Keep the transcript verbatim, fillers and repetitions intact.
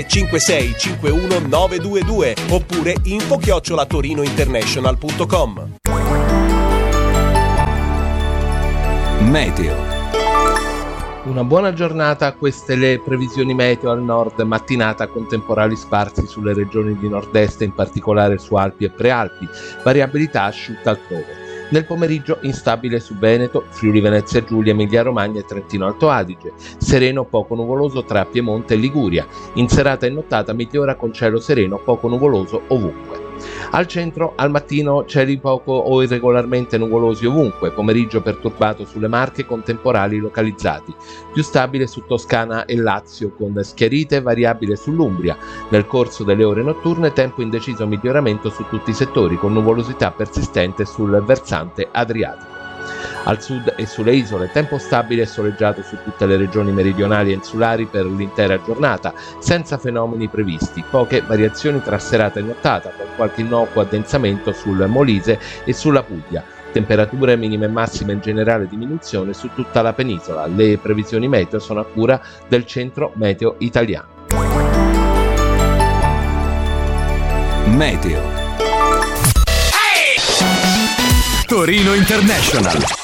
cinque sei cinque uno nove due due oppure info chiocciola torinointernational punto com. Meteo. Una buona giornata, queste le previsioni meteo al nord, mattinata con temporali sparsi sulle regioni di nord-est, in particolare su Alpi e Prealpi, variabilità asciutta altrove. Nel pomeriggio instabile su Veneto, Friuli Venezia Giulia, Emilia Romagna e Trentino Alto Adige, sereno poco nuvoloso tra Piemonte e Liguria, in serata e nottata migliora con cielo sereno poco nuvoloso ovunque. Al centro, al mattino, cieli poco o irregolarmente nuvolosi ovunque, pomeriggio perturbato sulle Marche con temporali localizzati, più stabile su Toscana e Lazio con schiarite e variabile sull'Umbria. Nel corso delle ore notturne tempo indeciso miglioramento su tutti i settori con nuvolosità persistente sul versante adriatico. Al sud e sulle isole tempo stabile e soleggiato su tutte le regioni meridionali e insulari per l'intera giornata, senza fenomeni previsti, poche variazioni tra serata e nottata, con qualche innocuo addensamento sul Molise e sulla Puglia. Temperature minime e massime in generale diminuzione su tutta la penisola. Le previsioni meteo sono a cura del Centro Meteo Italiano. Meteo. Torino International.